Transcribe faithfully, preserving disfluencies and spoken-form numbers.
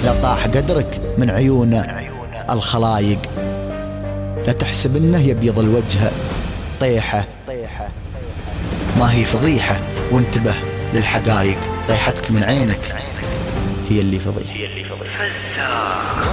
لا طاح قدرك من عيون الخلايق. لا تحسب انه يبيض الوجه طيحة، ما هي فضيحة، وانتبه للحقايق. طيحتك من عينك هي اللي فضيحة.